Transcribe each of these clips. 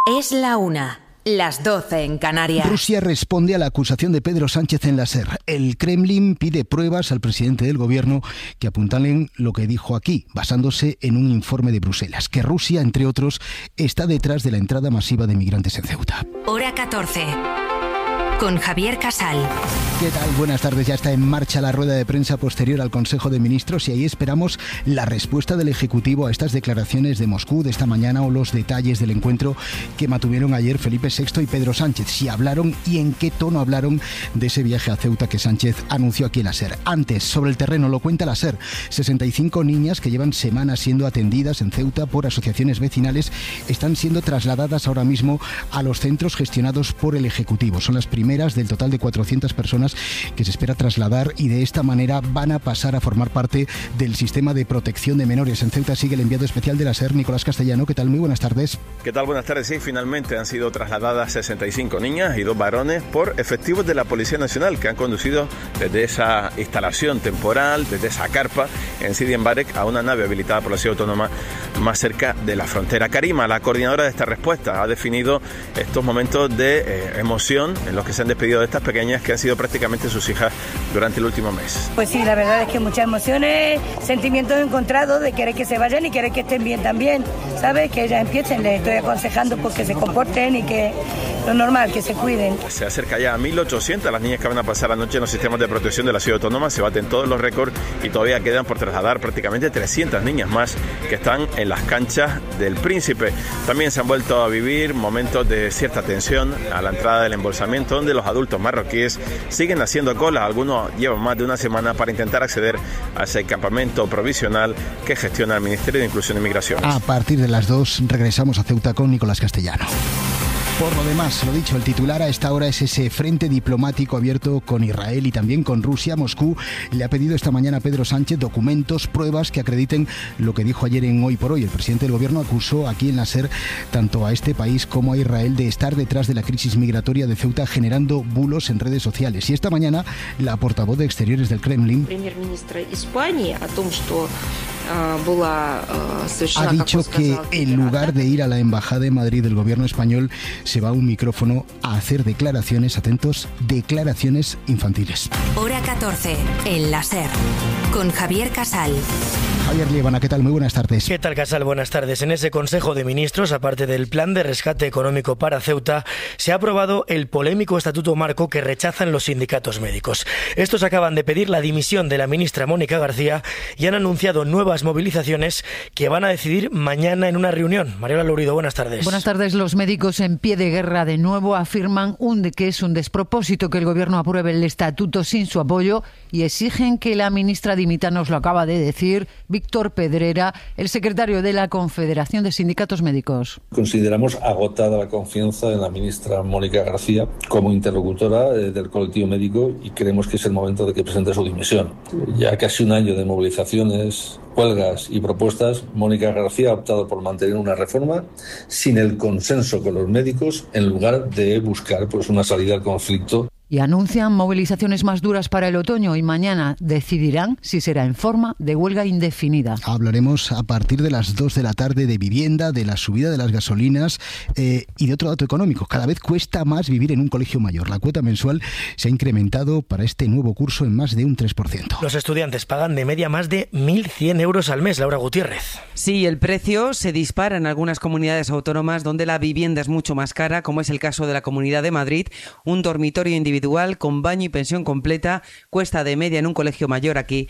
Es la 1, las 12 en Canarias. Rusia responde a la acusación de Pedro Sánchez en la SER. El Kremlin pide pruebas al presidente del gobierno que apuntalen lo que dijo aquí, basándose en un informe de Bruselas, que Rusia, entre otros, está detrás de la entrada masiva de migrantes en Ceuta. Hora 14. Con Javier Casal. ¿Qué tal? Buenas tardes. Ya está en marcha la rueda de prensa posterior al Consejo de Ministros y ahí esperamos la respuesta del Ejecutivo a estas declaraciones de Moscú de esta mañana o los detalles del encuentro que mantuvieron ayer Felipe VI y Pedro Sánchez. Si hablaron y en qué tono hablaron de ese viaje a Ceuta que Sánchez anunció aquí en la SER. Antes, sobre el terreno, lo cuenta la SER. 65 niñas que llevan semanas siendo atendidas en Ceuta por asociaciones vecinales están siendo trasladadas ahora mismo a los centros gestionados por el Ejecutivo. Son las primeras del total de 400 personas que se espera trasladar y de esta manera van a pasar a formar parte del sistema de protección de menores. En Ceuta sigue el enviado especial de la SER, Nicolás Castellano. ¿Qué tal? Muy buenas tardes. ¿Qué tal? Buenas tardes. Sí, finalmente han sido trasladadas 65 niñas y 2 varones por efectivos de la Policía Nacional que han conducido desde esa instalación temporal, desde esa carpa en Sidi Mbarek a una nave habilitada por la Ciudad Autónoma más cerca de la frontera. Karima, la coordinadora de esta respuesta, ha definido estos momentos de emoción en los que se han despedido de estas pequeñas que han sido prácticamente sus hijas durante el último mes. Pues sí, la verdad es que muchas emociones, sentimientos encontrados de querer que se vayan y querer que estén bien también, ¿sabes? Que ellas empiecen, les estoy aconsejando pues que se comporten y que lo normal, que se cuiden. Se acerca ya a 1.800 las niñas que van a pasar la noche en los sistemas de protección de la Ciudad Autónoma, se baten todos los récords y todavía quedan por trasladar prácticamente 300 niñas más que están en las canchas del Príncipe. También se han vuelto a vivir momentos de cierta tensión a la entrada del embolsamiento, donde los adultos marroquíes siguen haciendo cola. Algunos llevan más de una semana para intentar acceder a ese campamento provisional que gestiona el Ministerio de Inclusión y Migraciones. A partir de las 2 regresamos a Ceuta con Nicolás Castellano. Por lo demás, lo dicho, el titular a esta hora es ese frente diplomático abierto con Israel y también con Rusia. Moscú le ha pedido esta mañana a Pedro Sánchez documentos, pruebas que acrediten lo que dijo ayer en Hoy por Hoy. El presidente del gobierno acusó aquí en la SER tanto a este país como a Israel de estar detrás de la crisis migratoria de Ceuta, generando bulos en redes sociales. Y esta mañana la portavoz de Exteriores del Kremlin ha dicho que en lugar de ir a la Embajada de Madrid del gobierno español se va a un micrófono a hacer declaraciones, atentos, declaraciones infantiles. Hora 14, en la SER, con Javier Casal. Javier Liébana, ¿qué tal? Muy buenas tardes. ¿Qué tal, Casal? Buenas tardes. En ese Consejo de Ministros, aparte del plan de rescate económico para Ceuta, se ha aprobado el polémico Estatuto Marco que rechazan los sindicatos médicos. Estos acaban de pedir la dimisión de la ministra Mónica García y han anunciado nuevas movilizaciones que van a decidir mañana en una reunión. Mariola Lourido, buenas tardes. Buenas tardes. Los médicos en pie de guerra de nuevo afirman que es un despropósito que el gobierno apruebe el estatuto sin su apoyo y exigen que la ministra dimita. Nos lo acaba de decir Víctor Pedrera, el secretario de la Confederación de Sindicatos Médicos. Consideramos agotada la confianza en la ministra Mónica García como interlocutora del colectivo médico y creemos que es el momento de que presente su dimisión. Ya casi un año de movilizaciones, huelgas y propuestas, Mónica García ha optado por mantener una reforma sin el consenso con los médicos en lugar de buscar una salida al conflicto. Y anuncian movilizaciones más duras para el otoño y mañana decidirán si será en forma de huelga indefinida. Hablaremos a partir de las 2 de la tarde de vivienda, de la subida de las gasolinas y de otro dato económico. Cada vez cuesta más vivir en un colegio mayor. La cuota mensual se ha incrementado para este nuevo curso en más de un 3%. Los estudiantes pagan de media más de 1.100 euros al mes. Laura Gutiérrez. Sí, el precio se dispara en algunas comunidades autónomas donde la vivienda es mucho más cara, como es el caso de la Comunidad de Madrid. Un dormitorio individual con baño y pensión completa cuesta de media en un colegio mayor aquí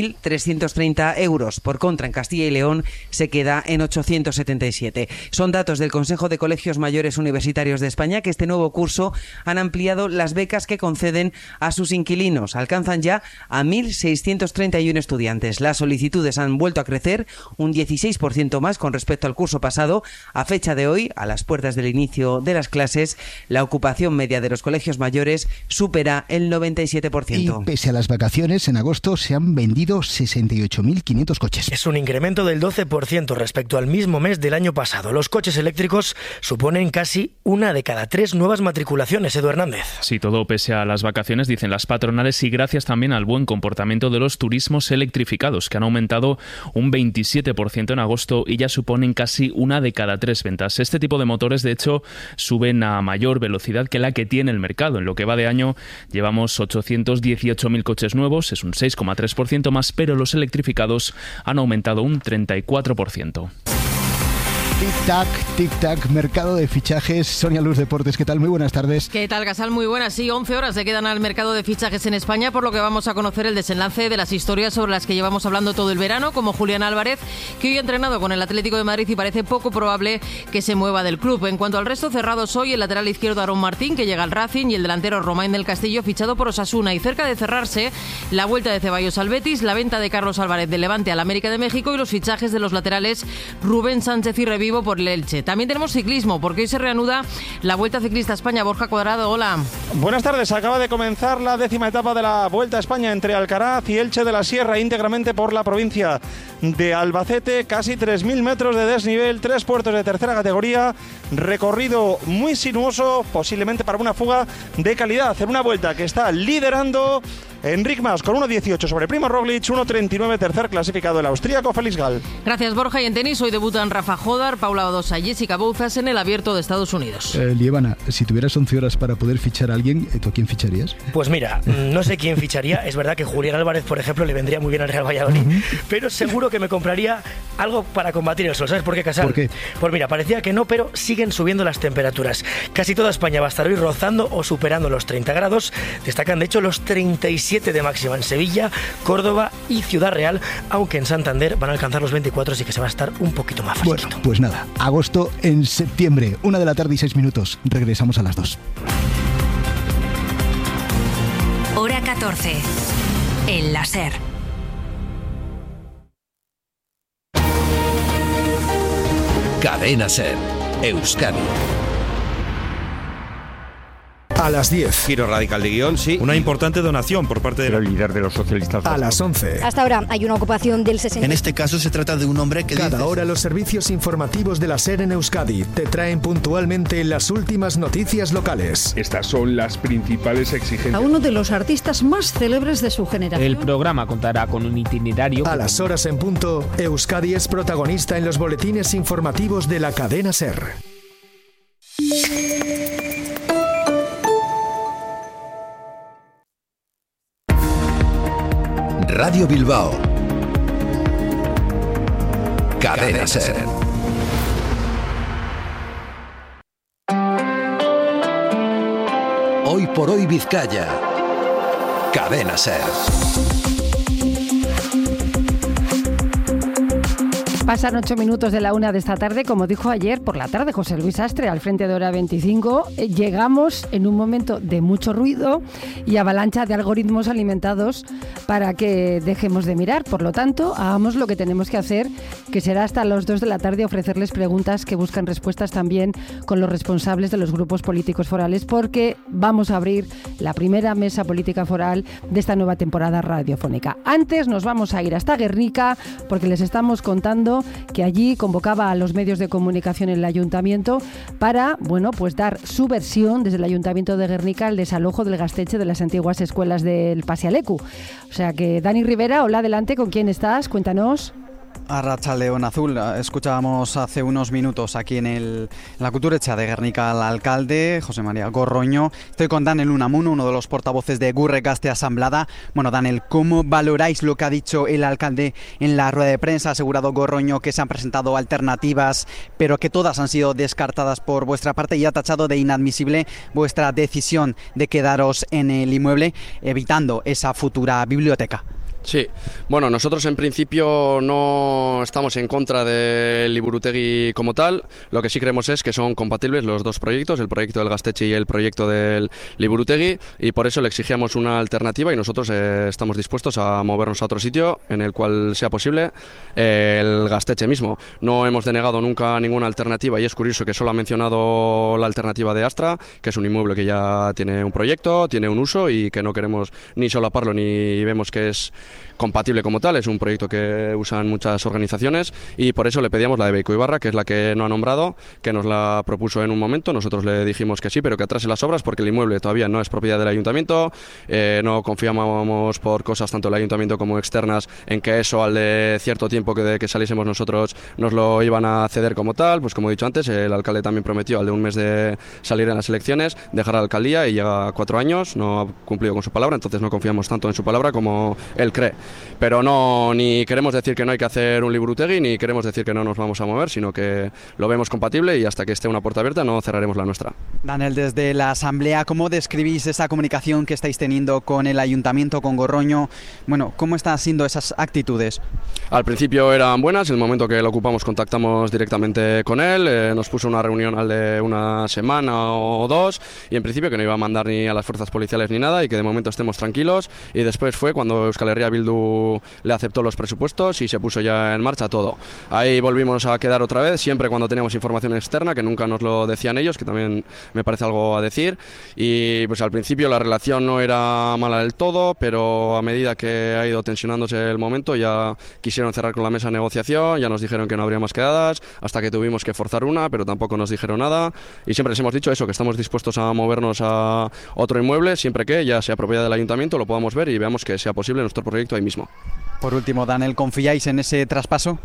1.330 euros. Por contra, en Castilla y León se queda en 877. Son datos del Consejo de Colegios Mayores Universitarios de España, que este nuevo curso han ampliado las becas que conceden a sus inquilinos. Alcanzan ya a 1.631 estudiantes. Las solicitudes han vuelto a crecer un 16% más con respecto al curso pasado. A fecha de hoy, a las puertas del inicio de las clases, la ocupación media de los colegios mayores mes supera el 97%. Y pese a las vacaciones, en agosto se han vendido 68.500 coches. Es un incremento del 12% respecto al mismo mes del año pasado. Los coches eléctricos suponen casi 1 de cada 3 nuevas matriculaciones. Edu Hernández. Sí, todo pese a las vacaciones, dicen las patronales, y gracias también al buen comportamiento de los turismos electrificados, que han aumentado un 27% en agosto y ya suponen casi 1 de cada 3 ventas. Este tipo de motores, de hecho, suben a mayor velocidad que la que tiene el mercado. En lo que va de año llevamos 818.000 coches nuevos, es un 6,3% más, pero los electrificados han aumentado un 34%. Tic-tac, mercado de fichajes. Sonia Luz Deportes, ¿qué tal? Muy buenas tardes. ¿Qué tal, Gasal? Muy buenas. Sí, 11 horas le quedan al mercado de fichajes en España, por lo que vamos a conocer el desenlace de las historias sobre las que llevamos hablando todo el verano, como Julián Álvarez, que hoy ha entrenado con el Atlético de Madrid y parece poco probable que se mueva del club. En cuanto al resto, cerrados hoy el lateral izquierdo Aarón Martín, que llega al Racing, y el delantero Romain del Castillo, fichado por Osasuna. Y cerca de cerrarse, la vuelta de Ceballos al Betis, la venta de Carlos Álvarez del Levante al América de México y los fichajes de los laterales Rubén Sánchez y Revivo por el Elche. También tenemos ciclismo, porque hoy se reanuda la Vuelta Ciclista a España. Borja Cuadrado, hola. Buenas tardes. Acaba de comenzar la 10ª etapa de la Vuelta a España entre Alcaraz y Elche de la Sierra, íntegramente por la provincia de Albacete. Casi 3.000 metros de desnivel, 3 puertos de tercera categoría, recorrido muy sinuoso, posiblemente para una fuga de calidad. En una vuelta que está liderando Enric Mas con 1.18 sobre Primo Roglic, 1.39 tercer clasificado el austríaco Félix Gall. Gracias, Borja. Y en tenis hoy debutan Rafa Jodar, Paula Badosa y Jessica Bouzas en el Abierto de Estados Unidos. Lievana, si tuvieras 11 horas para poder fichar a alguien, ¿tú a quién ficharías? Pues mira, no sé quién ficharía. Es verdad que Julián Álvarez, por ejemplo, le vendría muy bien al Real Valladolid, pero seguro que me compraría algo para combatir el sol. ¿Sabes por qué, Casal? ¿Por qué? Pues mira, parecía que no, pero siguen subiendo las temperaturas. Casi toda España va a estar hoy rozando o superando los 30 grados. Destacan, de hecho, los 37 de máxima en Sevilla, Córdoba y Ciudad Real, aunque en Santander van a alcanzar los 24, así que se va a estar un poquito más fresquito. Bueno, pues nada, agosto en septiembre, 1 de la tarde y 6 minutos. Regresamos a las 2. Hora 14. El la SER. Cadena SER, Euskadi. A las 10. Giro radical de guión, sí. Una importante donación por parte del líder de los socialistas. A las 11. Hasta ahora hay una ocupación del 60%. En este caso se trata de un hombre que Cada hora los servicios informativos de la SER en Euskadi te traen puntualmente las últimas noticias locales. Estas son las principales exigencias. A uno de los artistas más célebres de su generación. El programa contará con un itinerario. A las horas en punto, Euskadi es protagonista en los boletines informativos de la cadena SER. Radio Bilbao. Cadena SER. Hoy por hoy Vizcaya. Cadena SER. Pasan 8 minutos de la 1 de esta tarde. Como dijo ayer por la tarde José Luis Astre al frente de Hora 25, llegamos en un momento de mucho ruido y avalancha de algoritmos alimentados para que dejemos de mirar. Por lo tanto, hagamos lo que tenemos que hacer, que será hasta las 2 de la tarde ofrecerles preguntas que buscan respuestas también con los responsables de los grupos políticos forales, porque vamos a abrir la primera mesa política foral de esta nueva temporada radiofónica. Antes nos vamos a ir hasta Guernica, porque les estamos contando que allí convocaba a los medios de comunicación en el ayuntamiento para, bueno, pues dar su versión desde el ayuntamiento de Guernica al desalojo del Gaztetxe de las antiguas escuelas del Pasialecu. O sea que, Dani Rivera, hola, adelante, ¿con quién estás? Cuéntanos. Arratsaldeon Azul. Escuchábamos hace unos minutos aquí en la Culturetxea de Guernica al alcalde, José María Gorroño. Estoy con Daniel Unamuno, uno de los portavoces de Gurre Gazte Asamblada. Bueno, Daniel, ¿cómo valoráis lo que ha dicho el alcalde en la rueda de prensa? Ha asegurado Gorroño que se han presentado alternativas, pero que todas han sido descartadas por vuestra parte, y ha tachado de inadmisible vuestra decisión de quedaros en el inmueble, evitando esa futura biblioteca. Sí, bueno, nosotros en principio no estamos en contra del Liburutegui como tal. Lo que sí creemos es que son compatibles los dos proyectos, el proyecto del Gaztetxe y el proyecto del Liburutegui, y por eso le exigíamos una alternativa y nosotros estamos dispuestos a movernos a otro sitio en el cual sea posible el Gaztetxe mismo. No hemos denegado nunca ninguna alternativa y es curioso que solo ha mencionado la alternativa de Astra, que es un inmueble que ya tiene un proyecto, tiene un uso y que no queremos ni solaparlo ni vemos que es compatible como tal. Es un proyecto que usan muchas organizaciones y por eso le pedíamos la de Beico Ibarra, que es la que no ha nombrado, que nos la propuso en un momento. Nosotros le dijimos que sí, pero que atrase las obras porque el inmueble todavía no es propiedad del ayuntamiento. No confiábamos por cosas tanto del ayuntamiento como externas en que eso al de cierto tiempo que saliésemos nosotros nos lo iban a ceder como tal. Pues como he dicho antes, el alcalde también prometió al de un mes de salir en las elecciones dejar la alcaldía y llega 4 años, no ha cumplido con su palabra, entonces no confiamos tanto en su palabra como él cree. Pero no, ni queremos decir que no hay que hacer un Liburutegui, ni queremos decir que no nos vamos a mover, sino que lo vemos compatible y hasta que esté una puerta abierta no cerraremos la nuestra. Daniel, desde la Asamblea, ¿cómo describís esa comunicación que estáis teniendo con el Ayuntamiento, con Gorroño? Bueno, ¿cómo están siendo esas actitudes? Al principio eran buenas, en el momento que lo ocupamos contactamos directamente con él, nos puso una reunión al de una semana o 2 y en principio que no iba a mandar ni a las fuerzas policiales ni nada y que de momento estemos tranquilos, y después fue cuando Euskal Herria Bildu le aceptó los presupuestos y se puso ya en marcha todo. Ahí volvimos a quedar otra vez, siempre cuando teníamos información externa, que nunca nos lo decían ellos, que también me parece algo a decir, y pues al principio la relación no era mala del todo, pero a medida que ha ido tensionándose el momento ya quisieron cerrar con la mesa de negociación, ya nos dijeron que no habría más quedadas, hasta que tuvimos que forzar una, pero tampoco nos dijeron nada, y siempre les hemos dicho eso, que estamos dispuestos a movernos a otro inmueble, siempre que ya sea propiedad del ayuntamiento, lo podamos ver y veamos que sea posible nuestro proyecto ahí mismo. Por último, Daniel, ¿confiáis en ese traspaso?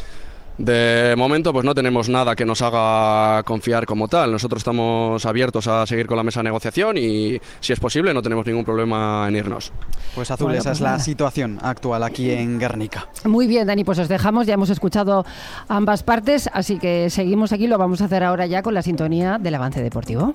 De momento pues no tenemos nada que nos haga confiar como tal. Nosotros estamos abiertos a seguir con la mesa de negociación y si es posible no tenemos ningún problema en irnos. Pues Azul, bueno, esa es la situación actual aquí en Guernica. Muy bien, Dani, pues os dejamos, ya hemos escuchado ambas partes, así que seguimos aquí, lo vamos a hacer ahora ya con la sintonía del avance deportivo.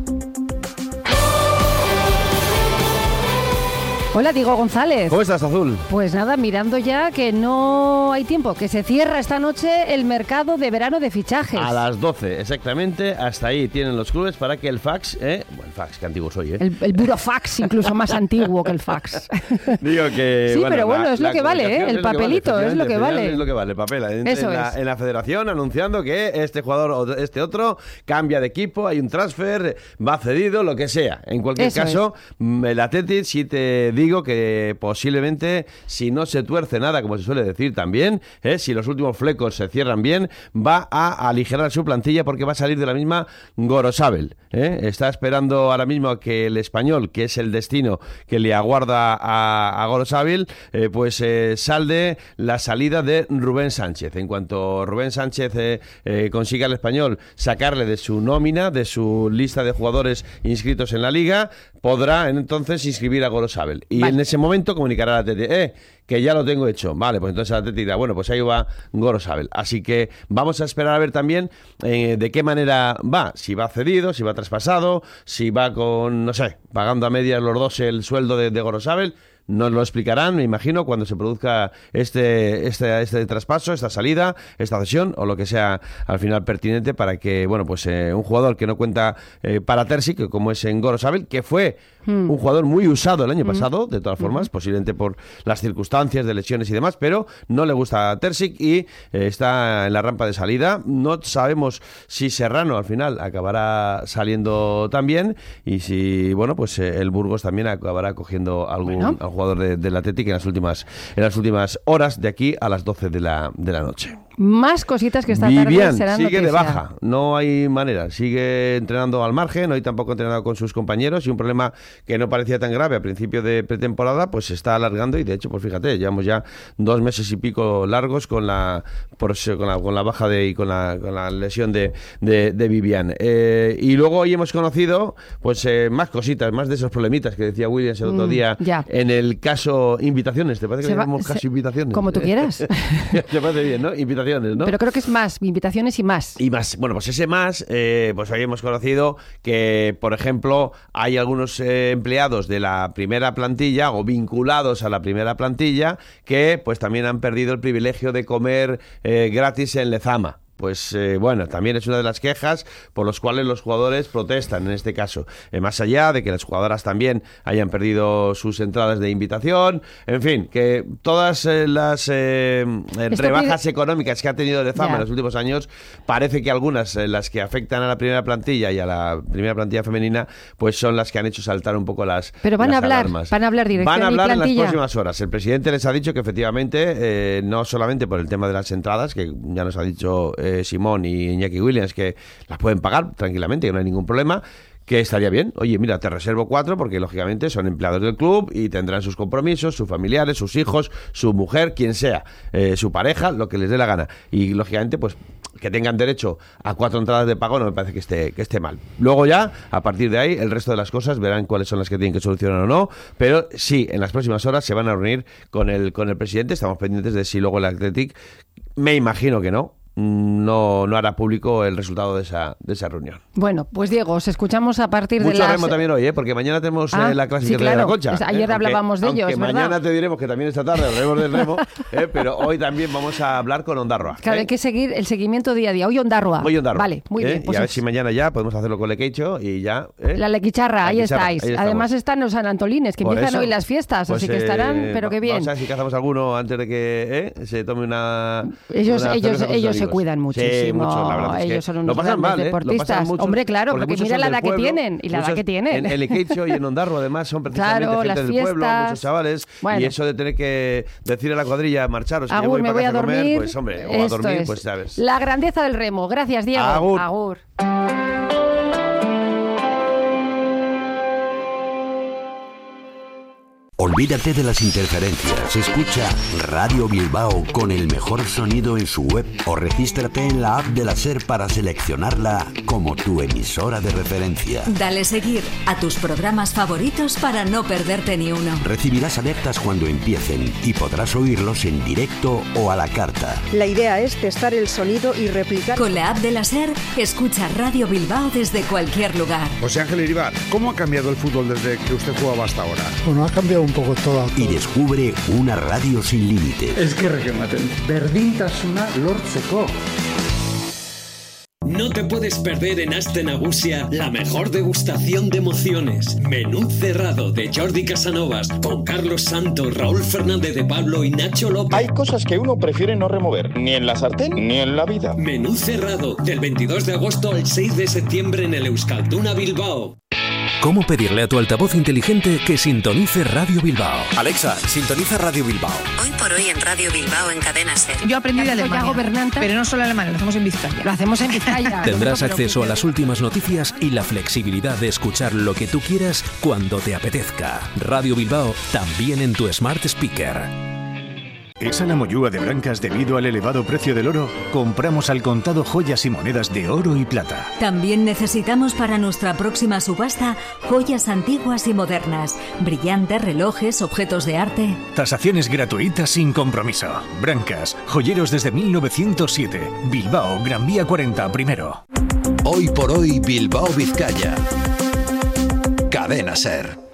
Hola, Diego González. ¿Cómo estás, Azul? Pues nada, mirando ya que no hay tiempo, que se cierra esta noche el mercado de verano de fichajes. A las 12, exactamente, hasta ahí tienen los clubes para que el fax, bueno, el fax, que antiguo soy, El burofax, incluso más antiguo que el fax. Digo que... Sí, bueno, pero bueno, es lo que vale, el papelito, es lo que vale. Es lo que vale, el papel. En la federación anunciando que este jugador o este otro cambia de equipo, hay un transfer, va cedido, lo que sea. En cualquier caso, el Athletic, si te digo que posiblemente, si no se tuerce nada, como se suele decir también, si los últimos flecos se cierran bien, va a aligerar su plantilla porque va a salir de la misma Gorosabel. Está esperando ahora mismo a que el Español, que es el destino que le aguarda a Gorosabel, pues salde la salida de Rubén Sánchez. En cuanto Rubén Sánchez consiga al Español sacarle de su nómina, de su lista de jugadores inscritos en la Liga, podrá entonces inscribir a Gorosabel. Y en ese momento comunicará al Atleti, que ya lo tengo hecho. Vale, pues entonces el Atleti dirá, bueno, pues ahí va Gorosabel. Así que vamos a esperar a ver también de qué manera va. Si va cedido, si va traspasado, si va con, no sé, pagando a medias los dos el sueldo de Gorosabel. Nos lo explicarán, me imagino, cuando se produzca este traspaso, esta salida, esta cesión o lo que sea al final pertinente para que, bueno, pues un jugador que no cuenta para Terzic, como es en Gorosabel, que fue un jugador muy usado el año pasado, de todas formas, posiblemente por las circunstancias de lesiones y demás, pero no le gusta a Terzic y está en la rampa de salida. No sabemos si Serrano al final acabará saliendo también y si, bueno, pues el Burgos también acabará cogiendo algún jugador del Athletic en las últimas horas de aquí a las 12 de la noche. Más cositas que esta tarde serán sigue noticia. De baja, no hay manera, sigue entrenando al margen, hoy tampoco ha entrenado con sus compañeros y un problema que no parecía tan grave a principio de pretemporada, pues se está alargando y de hecho, pues fíjate, llevamos ya 2 meses y pico largos con la baja y con la lesión de Vivian. Y luego hoy hemos conocido pues más cositas, más de esos problemitas que decía Williams el otro día en el el caso invitaciones. ¿Te parece que llamamos caso invitaciones? Como tú quieras. Te parece bien, ¿no? Invitaciones, ¿no? Pero creo que es más, invitaciones y más. Y más. Bueno, pues ese más, pues hoy hemos conocido que, por ejemplo, hay algunos empleados de la primera plantilla o vinculados a la primera plantilla que pues también han perdido el privilegio de comer gratis en Lezama. Pues bueno, también es una de las quejas por las cuales los jugadores protestan en este caso. Más allá de que las jugadoras también hayan perdido sus entradas de invitación, en fin, que todas las rebajas económicas que ha tenido Lezama en los últimos años, parece que algunas, las que afectan a la primera plantilla y a la primera plantilla femenina, pues son las que han hecho saltar un poco las Pero van a hablar alarmas. Van a hablar dirección Van a hablar y en las plantilla. próximas horas. El presidente les ha dicho que efectivamente, no solamente por el tema de las entradas, que ya nos ha dicho Simón y Iñaki Williams que las pueden pagar tranquilamente, que no hay ningún problema, que estaría bien. Oye, mira, te reservo 4 porque lógicamente son empleados del club y tendrán sus compromisos, sus familiares, sus hijos, su mujer, quien sea, su pareja, lo que les dé la gana. Y lógicamente, pues que tengan derecho a 4 entradas de pago no me parece que esté mal. Luego ya, a partir de ahí, el resto de las cosas verán cuáles son las que tienen que solucionar o no, pero sí, en las próximas horas se van a reunir con el presidente. Estamos pendientes de si luego el Athletic, me imagino que no hará público el resultado de esa reunión. Bueno, pues Diego, os escuchamos a partir de las... Mucho remo también hoy, porque mañana tenemos la clasificación de la Concha. Pues ayer hablábamos de ello, es verdad. Mañana te diremos que también esta tarde hablaremos del remo, pero hoy también vamos a hablar con Ondarroa. Claro, hay que seguir el seguimiento día a día. Hoy Ondarroa. Vale, muy bien. Pues y a ver si mañana ya podemos hacerlo con Lequeicho y ya... La Lequicharra, ahí estáis. Ahí además están los sanantolines, que empiezan hoy las fiestas, pues así que estarán, pero qué bien. Vamos a ver si cazamos alguno antes de que se tome una... Ellos se cuidan muchísimo. Sí, mucho, la verdad es que ellos son unos grandes grandes deportistas. Hombre, claro, porque mira la edad que tienen y la edad que tienen. En Lequeicho y en Ondarroa, además, son precisamente gente del pueblo, muchos chavales, y eso de tener que decir a la cuadrilla, marcharos, que me voy a dormir, comer, pues hombre, o a dormir, pues sabes. La grandeza del remo. Gracias, Diego. Agur. Olvídate de las interferencias. Escucha Radio Bilbao con el mejor sonido en su web o regístrate en la app de la SER para seleccionarla como tu emisora de referencia. Dale seguir a tus programas favoritos para no perderte ni uno. Recibirás alertas cuando empiecen y podrás oírlos en directo o a la carta. La idea es testar el sonido y replicar. Con la app de la SER, escucha Radio Bilbao desde cualquier lugar. José Ángel Iribar, ¿cómo ha cambiado el fútbol desde que usted jugaba hasta ahora? Bueno, ha cambiado un poco todo. Y descubre una radio sin límites. Eskerrak ematen. Berdintasuna lortzeko. No te puedes perder en Aste Nagusia la mejor degustación de emociones. Menú cerrado de Jordi Casanovas con Carlos Santos, Raúl Fernández de Pablo y Nacho López. Hay cosas que uno prefiere no remover, ni en la sartén ni en la vida. Menú cerrado del 22 de agosto al 6 de septiembre en el Euskalduna Bilbao. ¿Cómo pedirle a tu altavoz inteligente que sintonice Radio Bilbao? Alexa, sintoniza Radio Bilbao. Hoy por hoy en Radio Bilbao en Cadena SER. Yo aprendí de Alemania, pero no solo alemán, lo hacemos en Vizcaya. Lo hacemos en Vizcaya. Tendrás acceso a las últimas noticias y la flexibilidad de escuchar lo que tú quieras cuando te apetezca. Radio Bilbao también en tu Smart Speaker. ¿Es a la mollúa de Brancas debido al elevado precio del oro? Compramos al contado joyas y monedas de oro y plata. También necesitamos para nuestra próxima subasta joyas antiguas y modernas, brillantes, relojes, objetos de arte. Tasaciones gratuitas sin compromiso. Brancas, joyeros desde 1907. Bilbao, Gran Vía 40, primero. Hoy por hoy, Bilbao, Vizcaya. Cadena SER.